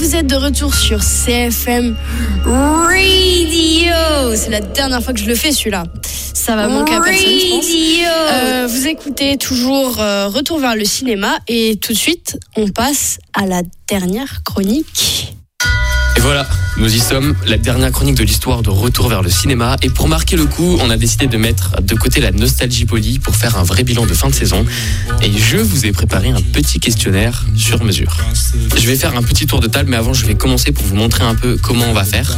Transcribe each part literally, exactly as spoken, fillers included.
vous êtes de retour sur C F M Radio. C'est la dernière fois que je le fais celui-là. Ça va manquer à personne, je pense. Euh, vous écoutez toujours euh, Retour vers le cinéma et tout de suite, on passe à la dernière chronique. Et voilà, nous y sommes, la dernière chronique de l'histoire de Retour vers le cinéma. Et pour marquer le coup, on a décidé de mettre de côté la nostalgie polie pour faire un vrai bilan de fin de saison. Et je vous ai préparé un petit questionnaire sur mesure. Je vais faire un petit tour de table, mais avant je vais commencer pour vous montrer un peu comment on va faire.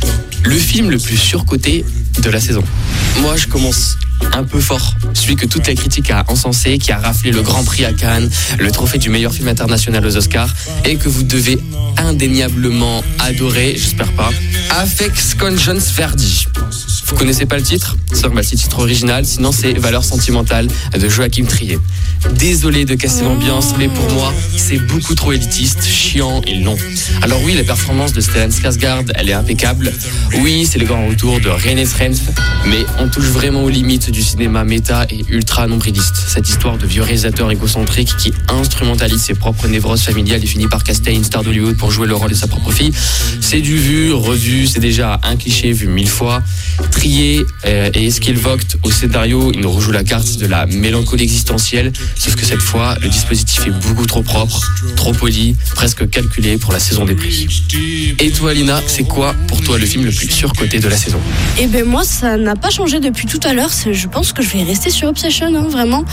Le film le plus surcoté de la saison. Moi, je commence un peu fort. Celui que toute la critique a encensé, qui a raflé le Grand Prix à Cannes, le trophée du meilleur film international aux Oscars, et que vous devez indéniablement adorer, j'espère pas, Afex Conscience Verdi. Vous connaissez pas le titre ? C'est le titre original, sinon c'est Valeurs sentimentales de Joachim Trier. Désolé de casser l'ambiance, mais pour moi, c'est beaucoup trop élitiste, chiant et long. Alors oui, la performance de Stellan Skarsgård, elle est impeccable. Oui, c'est le grand retour de René Srenf, mais on touche vraiment aux limites du cinéma méta et ultra nombriliste. Cette histoire de vieux réalisateur égocentrique qui instrumentalise ses propres névroses familiales et finit par caster une star d'Hollywood pour jouer le rôle de sa propre fille, c'est du vu, revu, c'est déjà un cliché vu mille fois. Trier euh, et Eskil Vogt au scénario, il nous rejoue la carte de la mélancolie existentielle, sauf que cette fois, le dispositif est beaucoup trop propre, trop poli, presque calculé pour la saison des prix. Et toi, Lina, c'est quoi pour toi le film le plus surcoté de la saison ? Eh ben moi, ça n'a pas changé depuis tout à l'heure. Je pense que je vais rester sur Obsession, hein, vraiment.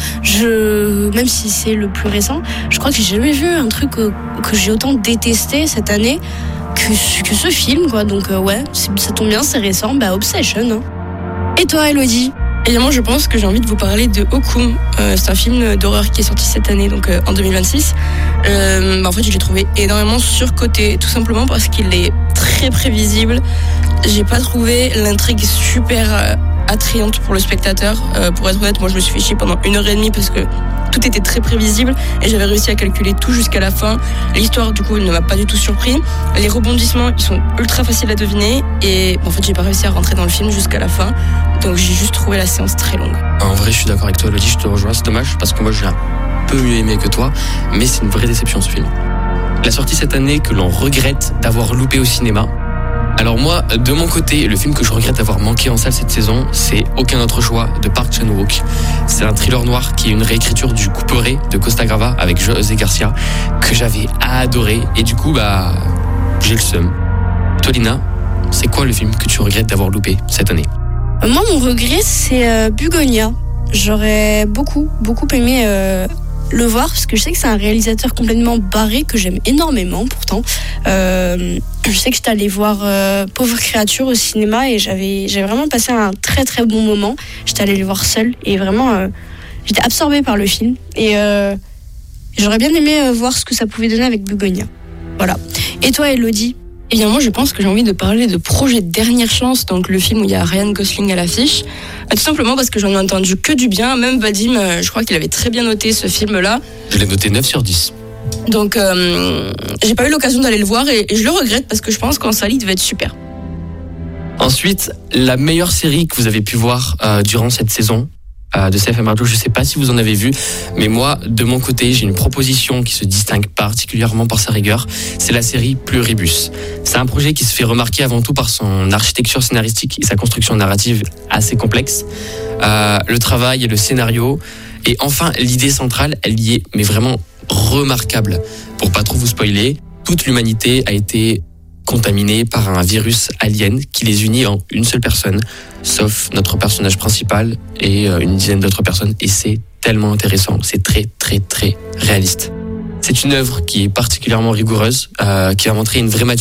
Je, même si c'est le plus récent, je crois que j'ai jamais vu un truc que, que j'ai autant détesté cette année que, que ce film, quoi. Donc euh, ouais, ça tombe bien, c'est récent. Bah Obsession. Hein. Et toi, Elodie ? Et moi, je pense que j'ai envie de vous parler de Hokum. Euh, c'est un film d'horreur qui est sorti cette année, donc euh, en deux mille vingt-six. Euh, bah, en fait, je l'ai trouvé énormément surcoté, tout simplement parce qu'il est très prévisible. J'ai pas trouvé l'intrigue super euh, attrayante pour le spectateur. Euh, pour être honnête, moi, je me suis fait chier pendant une heure et demie parce que tout était très prévisible et j'avais réussi à calculer tout jusqu'à la fin. L'histoire, du coup, ne m'a pas du tout surpris. Les rebondissements, ils sont ultra faciles à deviner et en fait, j'ai pas réussi à rentrer dans le film jusqu'à la fin. Donc, j'ai juste trouvé la séance très longue. En vrai, je suis d'accord avec toi, Elodie, je te rejoins. C'est dommage parce que moi, j'ai un peu mieux aimé que toi, mais c'est une vraie déception, ce film. La sortie cette année que l'on regrette d'avoir loupé au cinéma. Alors moi, de mon côté, le film que je regrette d'avoir manqué en salle cette saison, c'est Aucun autre choix de Park Chan-wook. C'est un thriller noir qui est une réécriture du Couperet de Costa Grava avec José Garcia que j'avais adoré et du coup, bah, j'ai le seum. Toi, Lina, c'est quoi le film que tu regrettes d'avoir loupé cette année ? Moi, mon regret, c'est euh, Bugonia. J'aurais beaucoup, beaucoup aimé euh, le voir parce que je sais que c'est un réalisateur complètement barré que j'aime énormément pourtant. Euh, je sais que j'étais allée voir euh, Pauvre créature au cinéma et j'avais, j'avais vraiment passé un très très bon moment. J'étais allée le voir seule et vraiment euh, j'étais absorbée par le film et euh, j'aurais bien aimé euh, voir ce que ça pouvait donner avec Bugonia. Voilà. Et toi, Elodie ? Eh bien, moi, je pense que j'ai envie de parler de Projet Dernière Chance, donc le film où il y a Ryan Gosling à l'affiche. Tout simplement parce que j'en ai entendu que du bien. Même Vadim, je crois qu'il avait très bien noté ce film-là. Je l'ai noté neuf sur dix. Donc, euh, j'ai pas eu l'occasion d'aller le voir et, et je le regrette parce que je pense qu'en salle, il devait être super. Ensuite, la meilleure série que vous avez pu voir euh, durant cette saison de C F M Radio, je sais pas si vous en avez vu, mais moi, de mon côté, j'ai une proposition qui se distingue particulièrement par sa rigueur, c'est la série Pluribus. C'est un projet qui se fait remarquer avant tout par son architecture scénaristique et sa construction narrative assez complexe, euh, le travail et le scénario, et enfin, l'idée centrale, elle y est, mais vraiment remarquable. Pour pas trop vous spoiler, toute l'humanité a été contaminés par un virus alien qui les unit en une seule personne, sauf notre personnage principal et une dizaine d'autres personnes. Et c'est tellement intéressant, c'est très très très réaliste. C'est une œuvre qui est particulièrement rigoureuse, euh, qui a montré une vraie maturité